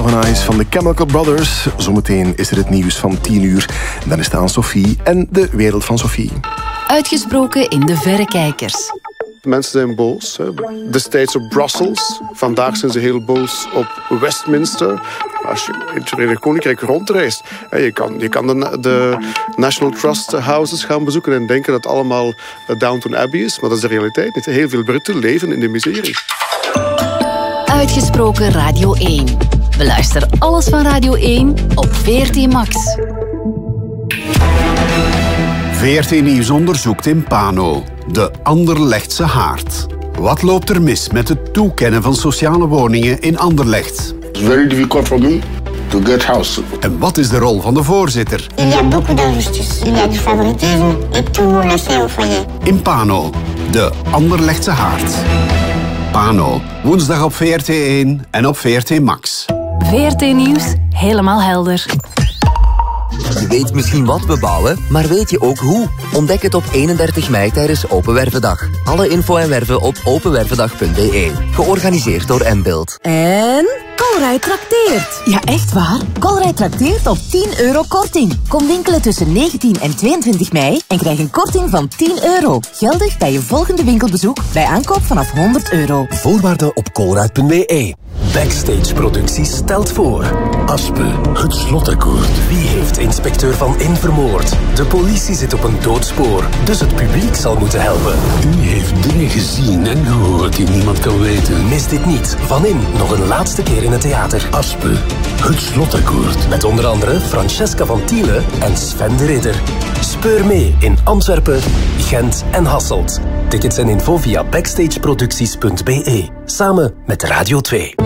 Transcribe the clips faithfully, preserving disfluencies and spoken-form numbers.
Galvanize van de Chemical Brothers. Zometeen is er het nieuws van tien uur. Dan is het aan Sophie en de wereld van Sophie. Uitgesproken in de verrekijkers. Mensen zijn boos. Destijds op Brussels. Vandaag zijn ze heel boos op Westminster. Als je in het Verenigd Koninkrijk rondreist, je kan, je kan de, de National Trust Houses gaan bezoeken en denken dat het allemaal Downton Abbey is. Maar dat is de realiteit niet. Heel veel Britten leven in de miserie. Uitgesproken Radio één. Beluister alles van Radio één op V R T Max. V R T Nieuws onderzoekt in Pano. De Anderlechtse haard. Wat loopt er mis met het toekennen van sociale woningen in Anderlecht? It's very difficult for me to get house. En wat is de rol van de voorzitter? Il y a beaucoup d'injustice. Il y a du favoritisme et tout le monde a ses au foyer. In Pano. De Anderlechtse haard. Pano. Woensdag op V R T één en op V R T Max. V R T Nieuws. Helemaal helder. Je weet misschien wat we bouwen, maar weet je ook hoe? Ontdek het op eenendertig mei tijdens Open Wervendag. Alle info en werven op openwervendag punt b e. Georganiseerd door Mbuild. En Colruyt trakteert. Ja, echt waar? Colruyt trakteert op tien euro korting. Kom winkelen tussen negentien en tweeëntwintig mei en krijg een korting van tien euro. Geldig bij je volgende winkelbezoek bij aankoop vanaf honderd euro. Voorwaarden op colruyt punt b e. Backstage Producties stelt voor Aspe, het slotakkoord. Wie heeft inspecteur Van In vermoord? De politie zit op een doodspoor, dus het publiek zal moeten helpen. U heeft dingen gezien en gehoord die niemand kan weten. Mis dit niet. Van In nog een laatste keer in het theater. Aspe, het slotakkoord. Met onder andere Francesca van Tielen en Sven de Ridder. Speur mee in Antwerpen, Gent en Hasselt. Tickets en info via backstageproducties punt b e. Samen met Radio twee.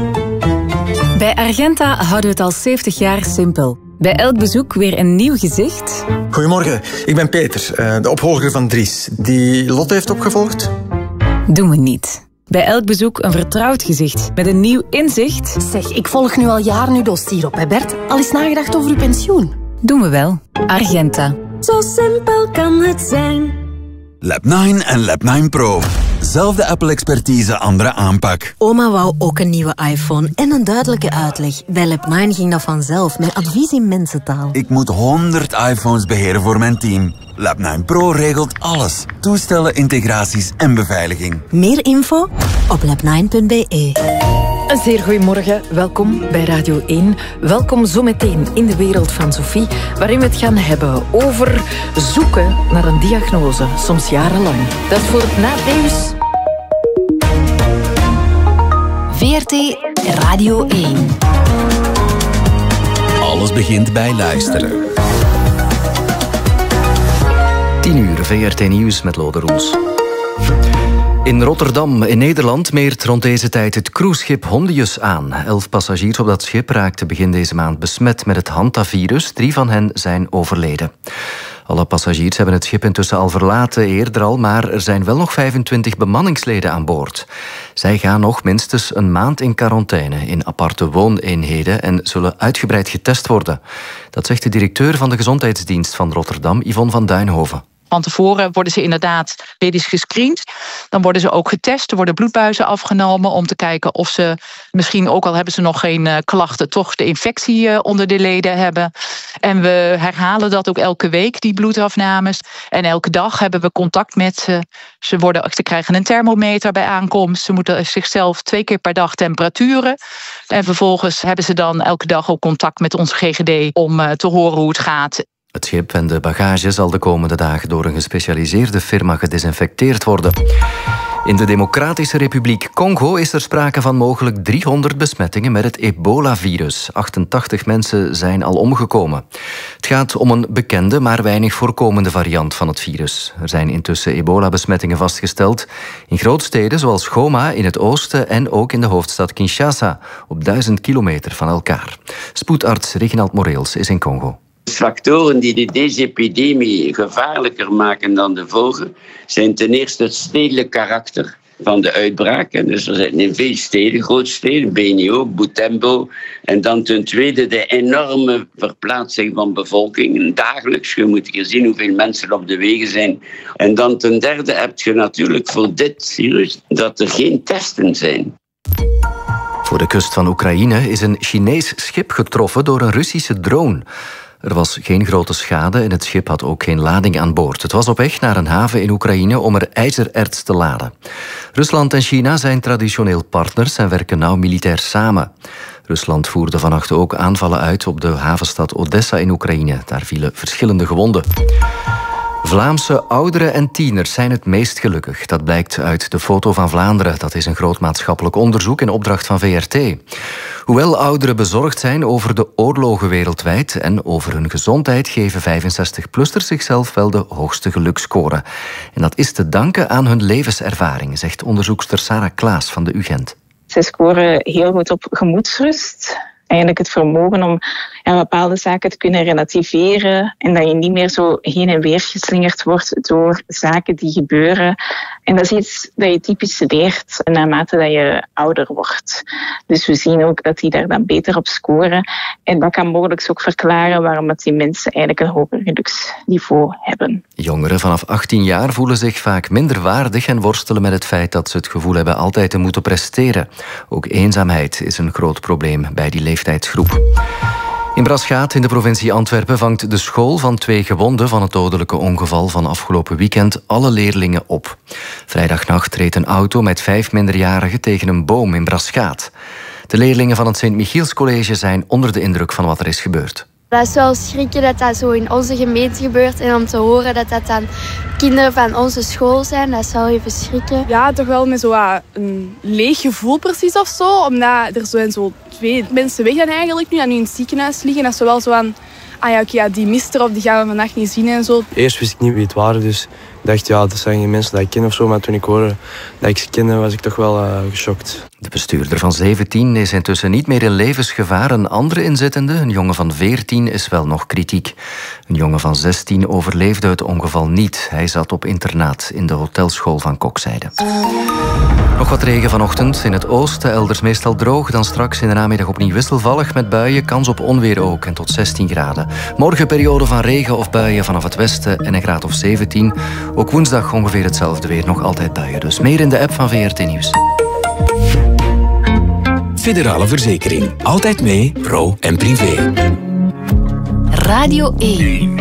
Bij Argenta houden we het al zeventig jaar simpel. Bij elk bezoek weer een nieuw gezicht. Goedemorgen, ik ben Peter, de opvolger van Dries. Die Lotte heeft opgevolgd? Doen we niet. Bij elk bezoek een vertrouwd gezicht met een nieuw inzicht. Zeg, ik volg nu al jaren uw dossier op, hè Bert? Al eens nagedacht over uw pensioen? Doen we wel. Argenta. Zo simpel kan het zijn. Lab negen en Lab negen Pro. Zelfde Apple-expertise, andere aanpak. Oma wou ook een nieuwe iPhone en een duidelijke uitleg. Bij Lab negen ging dat vanzelf, met advies in mensentaal. Ik moet honderd iPhones beheren voor mijn team. Lab negen Pro regelt alles. Toestellen, integraties en beveiliging. Meer info op lab negen punt b e. Een zeer goedemorgen, welkom bij Radio één. Welkom zometeen in de wereld van Sophie, waarin we het gaan hebben over zoeken naar een diagnose, soms jarenlang. Dat is voor het na het nieuws. V R T Radio één. Alles begint bij luisteren. tien uur V R T Nieuws met Lode Roels. In Rotterdam, in Nederland, meert rond deze tijd het cruiseschip Hondius aan. Elf passagiers op dat schip raakten begin deze maand besmet met het hantavirus. Drie van hen zijn overleden. Alle passagiers hebben het schip intussen al verlaten, eerder al, maar er zijn wel nog vijfentwintig bemanningsleden aan boord. Zij gaan nog minstens een maand in quarantaine in aparte wooneenheden en zullen uitgebreid getest worden. Dat zegt de directeur van de Gezondheidsdienst van Rotterdam, Yvonne van Duinhoven. Van tevoren worden ze inderdaad medisch gescreend. Dan worden ze ook getest. Er worden bloedbuizen afgenomen om te kijken of ze, misschien ook al hebben ze nog geen uh, klachten, toch de infectie uh, onder de leden hebben. En we herhalen dat ook elke week, die bloedafnames. En elke dag hebben we contact met ze. Ze, worden, ze krijgen een thermometer bij aankomst. Ze moeten zichzelf twee keer per dag temperaturen. En vervolgens hebben ze dan elke dag ook contact met onze G G D om uh, te horen hoe het gaat. Het schip en de bagage zal de komende dagen door een gespecialiseerde firma gedesinfecteerd worden. In de Democratische Republiek Congo is er sprake van mogelijk driehonderd besmettingen met het ebola-virus. achtentachtig mensen zijn al omgekomen. Het gaat om een bekende, maar weinig voorkomende variant van het virus. Er zijn intussen ebola-besmettingen vastgesteld in grootsteden zoals Goma in het oosten en ook in de hoofdstad Kinshasa, op duizend kilometer van elkaar. Spoedarts Reginald Moreels is in Congo. Factoren die deze epidemie gevaarlijker maken dan de vorige zijn ten eerste het stedelijk karakter van de uitbraak. En dus er zijn in veel steden, grootsteden, Beni ook, Butembo. En dan ten tweede de enorme verplaatsing van bevolking. Dagelijks, je moet hier zien hoeveel mensen op de wegen zijn. En dan ten derde heb je natuurlijk voor dit virus dat er geen testen zijn. Voor de kust van Oekraïne is een Chinees schip getroffen door een Russische drone. Er was geen grote schade en het schip had ook geen lading aan boord. Het was op weg naar een haven in Oekraïne om er ijzererts te laden. Rusland en China zijn traditioneel partners en werken nauw militair samen. Rusland voerde vannacht ook aanvallen uit op de havenstad Odessa in Oekraïne. Daar vielen verschillende gewonden. Vlaamse ouderen en tieners zijn het meest gelukkig. Dat blijkt uit de Foto van Vlaanderen. Dat is een groot maatschappelijk onderzoek in opdracht van V R T. Hoewel ouderen bezorgd zijn over de oorlogen wereldwijd en over hun gezondheid, geven vijfenzestig-plussers zichzelf wel de hoogste geluksscore. En dat is te danken aan hun levenservaring, zegt onderzoekster Sarah Klaas van de U Gent. Ze scoren heel goed op gemoedsrust. Eigenlijk het vermogen om ja, bepaalde zaken te kunnen relativeren en dat je niet meer zo heen en weer geslingerd wordt door zaken die gebeuren. En dat is iets dat je typisch leert naarmate dat je ouder wordt. Dus we zien ook dat die daar dan beter op scoren. En dat kan mogelijk ook verklaren waarom dat die mensen eigenlijk een hoger geluksniveau hebben. Jongeren vanaf achttien jaar voelen zich vaak minder waardig en worstelen met het feit dat ze het gevoel hebben altijd te moeten presteren. Ook eenzaamheid is een groot probleem bij die leeftijdsgroep. In Braschaat in de provincie Antwerpen vangt de school van twee gewonden van het dodelijke ongeval van afgelopen weekend alle leerlingen op. Vrijdagnacht reed een auto met vijf minderjarigen tegen een boom in Braschaat. De leerlingen van het Sint-Michielscollege zijn onder de indruk van wat er is gebeurd. Dat is wel schrikken dat dat zo in onze gemeente gebeurt. En om te horen dat dat dan kinderen van onze school zijn, dat is wel even schrikken. Ja, toch wel met zo een leeg gevoel precies of zo. Omdat er zijn zo twee mensen weg dan eigenlijk nu, die nu in het ziekenhuis liggen. Dat is wel zo aan, ah ja, oké, ja, die mist er of die gaan we vannacht niet zien en zo. Eerst wist ik niet wie het waren, dus ik dacht, ja, dat zijn geen mensen die ik ken of zo. Maar toen ik hoorde dat ik ze kende, was ik toch wel uh, geschokt. De bestuurder van zeventien is intussen niet meer in levensgevaar. Een andere inzittende, een jongen van veertien, is wel nog kritiek. Een jongen van zestien overleefde het ongeval niet. Hij zat op internaat in de hotelschool van Kokzijde. Nog wat regen vanochtend in het oosten, elders meestal droog. Dan straks in de namiddag opnieuw wisselvallig met buien, kans op onweer ook en tot zestien graden. Morgen periode van regen of buien vanaf het westen en een graad of zeventien. Ook woensdag ongeveer hetzelfde weer, nog altijd buien. Dus meer in de app van V R T Nieuws. Federale Verzekering. Altijd mee, pro en privé. Radio één.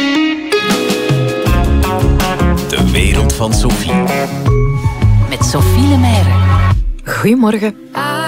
De wereld van Sophie. Met Sophie Lemaire. Goedemorgen.